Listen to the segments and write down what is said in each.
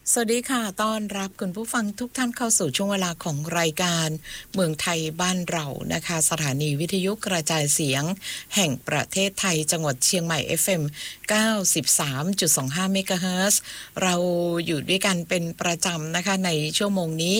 สวัสดีค่ะต้อนรับคุณผู้ฟังทุกท่านเข้าสู่ช่วงเวลาของรายการเมืองไทยบ้านเรานะคะสถานีวิทยุกระจายเสียงแห่งประเทศไทยจังหวัดเชียงใหม่ FM 93.25 เมกะเฮิรตซ์เราอยู่ด้วยกันเป็นประจำนะคะในชั่วโมงนี้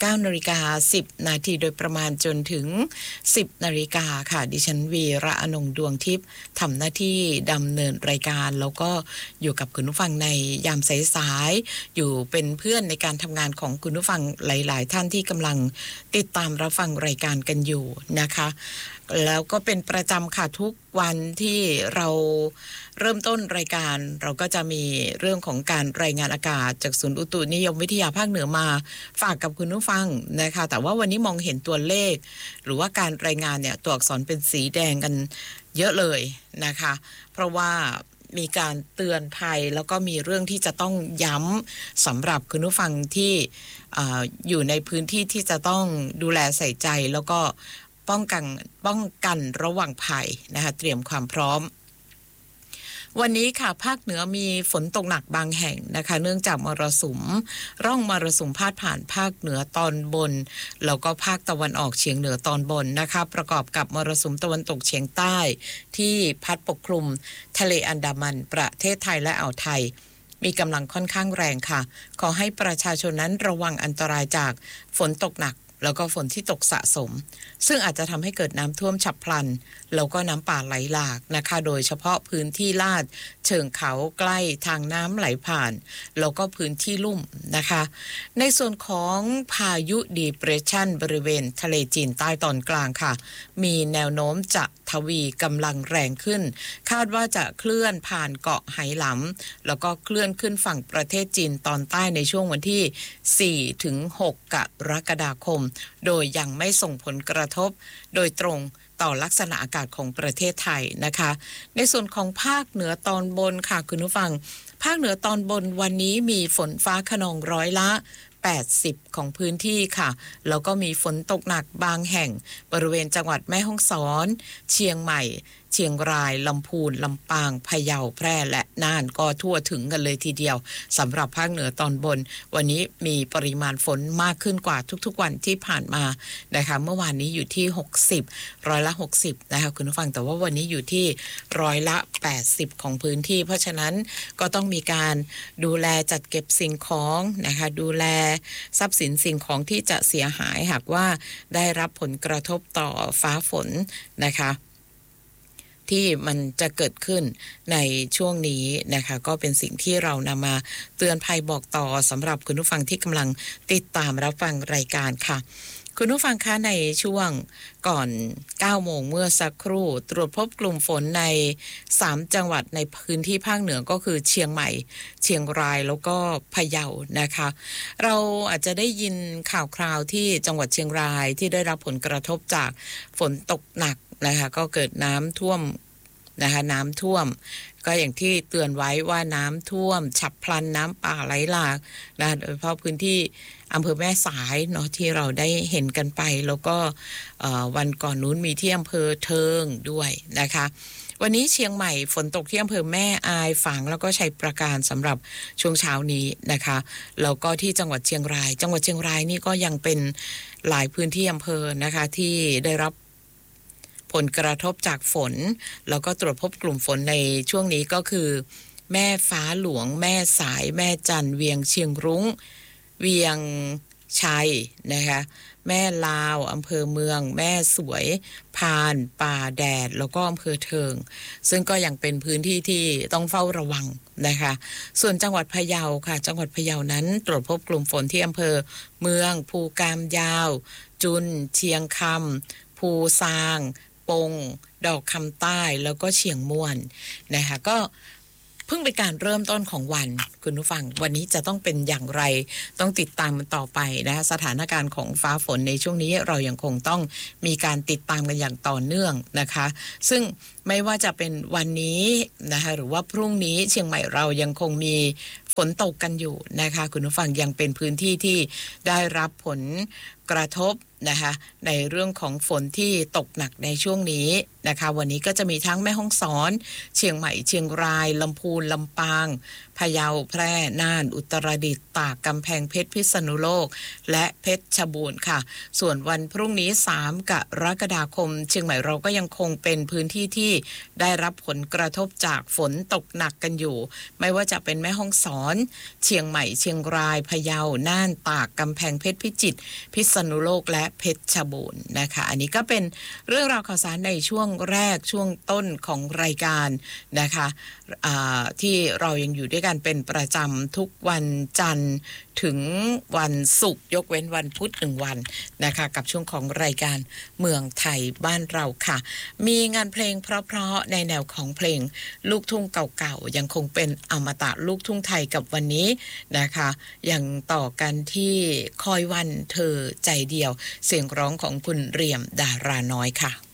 9:10 นาทีโดยประมาณจนถึง 10 นาฬิกาค่ะดิฉันวีระอนงค์ดวงทิพย์ทำหน้าที่ดำเนินรายการแล้วก็อยู่กับคุณผู้ฟังในยามสายๆอยู่เป็นเพื่อนในการทำงานของคุณผู้ฟังหลายๆท่านที่กำลังติดตามรับฟังรายการกันอยู่นะคะแล้วก็เป็นประจำค่ะทุกวันที่เราเริ่มต้นรายการเราก็จะมีเรื่องของการรายงานอากาศจากศูนย์อุตุนิยมวิทยาภาคเหนือมาฝากกับคุณผู้ฟังนะคะแต่ว่าวันนี้มองเห็นตัวเลขหรือว่าการรายงานเนี่ยตัวอักษรเป็นสีแดงกันเยอะเลยนะคะเพราะว่ามีการเตือนภัยแล้วก็มีเรื่องที่จะต้องย้ำสำหรับคุณผู้ฟังที่อยู่ในพื้นที่ที่จะต้องดูแลใส่ใจแล้วก็ป้องกันระหว่างภัยนะคะเตรียมความพร้อมวันนี้ค่ะภาคเหนือมีฝนตกหนักบางแห่งนะคะเนื่องจากร่องมรสุมพาดผ่านภาคเหนือตอนบนแล้วก็ภาคตะวันออกเฉียงเหนือตอนบนนะคะประกอบกับมรสุมตะวันตกเฉียงใต้ที่พัดปกคลุมทะเลอันดามันประเทศไทยและอ่าวไทยมีกำลังค่อนข้างแรงค่ะขอให้ประชาชนนั้นระวังอันตรายจากฝนตกหนักแล้วก็ฝนที่ตกสะสมซึ่งอาจจะทำให้เกิดน้ำท่วมฉับพลันแล้วก็น้ำป่าไหลหลากนะคะโดยเฉพาะพื้นที่ลาดเชิงเขาใกล้ทางน้ำไหลผ่านแล้วก็พื้นที่ลุ่มนะคะในส่วนของพายุดีเพรสชันบริเวณทะเลจีนใต้ตอนกลางค่ะมีแนวโน้มจะทวีกำลังแรงขึ้นคาดว่าจะเคลื่อนผ่านเกาะไหหลำแล้วก็เคลื่อนขึ้นฝั่งประเทศจีนตอนใต้ในช่วงวันที่4 ถึง 6 กรกฎาคมโดยยังไม่ส่งผลกระทบโดยตรงต่อลักษณะอากาศของประเทศไทยนะคะในส่วนของภาคเหนือตอนบนค่ะคุณผู้ฟังภาคเหนือตอนบนวันนี้มีฝนฟ้าคะนอง80%ของพื้นที่ค่ะแล้วก็มีฝนตกหนักบางแห่งบริเวณจังหวัดแม่ฮ่องสอนเชียงใหม่เชียงรายลำพูนลำปางพะเยาแพร่และน่านก็ทั่วถึงกันเลยทีเดียวสำหรับภาคเหนือตอนบนวันนี้มีปริมาณฝนมากขึ้นกว่าทุกๆวันที่ผ่านมานะคะเมื่อวานนี้อยู่ที่60%นะคะคุณผู้ฟังแต่ว่าวันนี้อยู่ที่80%ของพื้นที่เพราะฉะนั้นก็ต้องมีการดูแลจัดเก็บสิ่งของนะคะดูแลทรัพย์สินสิ่งของที่จะเสียหายหากว่าได้รับผลกระทบต่อฟ้าฝนนะคะที่มันจะเกิดขึ้นในช่วงนี้นะคะก็เป็นสิ่งที่เรานำมาเตือนภัยบอกต่อสำหรับคุณผู้ฟังที่กำลังติดตามรับฟังรายการค่ะคุณผู้ฟังคะในช่วงก่อน9 โมงเมื่อสักครู่ตรวจพบกลุ่มฝนใน3 จังหวัดในพื้นที่ภาคเหนือก็คือเชียงใหม่เชียงรายแล้วก็พะเยานะคะเราอาจจะได้ยินข่าวคราวที่จังหวัดเชียงรายที่ได้รับผลกระทบจากฝนตกหนักนะคะก็เกิดน้ำท่วมนะคะน้ำท่วมก็อย่างที่เตือนไว้ว่าน้ำท่วมฉับพลันน้ำป่าไหลหลากนะโดยเฉพาะพื้นที่อำเภอแม่สายเนาะที่เราได้เห็นกันไปแล้วก็วันก่อนนู้นมีที่อำเภอเทิงด้วยนะคะวันนี้เชียงใหม่ฝนตกที่อำเภอแม่อายฝางแล้วก็ชัยปราการสำหรับช่วงเช้านี้นะคะแล้วก็ที่จังหวัดเชียงรายนี่ก็ยังเป็นหลายพื้นที่อำเภอนะคะที่ได้รับผลกระทบจากฝนแล้วก็ตรวจพบกลุ่มฝนในช่วงนี้ก็คือแม่ฟ้าหลวงแม่สายแม่จันเวียงเชียงรุ้งเวียงชัยนะคะแม่ลาวอำเภอเมืองแม่สวยพานป่าแดดแล้วก็อำเภอเทิงซึ่งก็ยังเป็นพื้นที่ที่ต้องเฝ้าระวังนะคะส่วนจังหวัดพะเยาค่ะจังหวัดพะเยานั้นตรวจพบกลุ่มฝนที่อำเภอเมืองภูกามยาวจุนเชียงคำภูซางปงดอกคำใต้แล้วก็เชียงม่วนนะคะก็เพิ่งเป็นการเริ่มต้นของวันคุณผู้ฟังวันนี้จะต้องเป็นอย่างไรต้องติดตามมันต่อไปนะคะสถานการณ์ของฟ้าฝนในช่วงนี้เรายังคงต้องมีการติดตามกันอย่างต่อเนื่องนะคะซึ่งไม่ว่าจะเป็นวันนี้นะคะหรือว่าพรุ่งนี้เชียงใหม่เรายังคงมีฝนตกกันอยู่นะคะคุณผู้ฟังยังเป็นพื้นที่ที่ได้รับผลกระทบนะคะในเรื่องของฝนที่ตกหนักในช่วงนี้นะคะวันนี้ก็จะมีทั้งแม่ฮ่องสอนเชียงใหม่เชียงรายลำพูนลำปางพะเยาแพร่น่านอุตรดิตถ์ตากกำแพงเพชรพิษณุโลกและเพชรบูรณ์ค่ะส่วนวันพรุ่งนี้3กรกฎาคมเชียงใหม่เราก็ยังคงเป็นพื้นที่ที่ได้รับผลกระทบจากฝนตกหนักกันอยู่ไม่ว่าจะเป็นแม่ฮ่องสอนเชียงใหม่เชียงรายพะเยาน่านตากกำแพงเพชรพิจิตรพิษณุโลกและเพชรบูรณ์นะคะอันนี้ก็เป็นเรื่องราวข่าวสารในช่วงแรกช่วงต้นของรายการนะคะที่เรายังอยู่ด้วยกันเป็นประจำทุกวันจันทร์ถึงวันศุกร์ยกเว้นวันพุธ1วันนะคะกับช่วงของรายการเมืองไทยบ้านเราค่ะมีงานเพลงเพราะๆในแนวของเพลงลูกทุ่งเก่าๆยังคงเป็นอมตะลูกทุ่งไทยกับวันนี้นะคะยังต่อกันที่คอยวันเธอใจเดียวเสียงร้องของคุณเรียมดาราน้อยค่ะ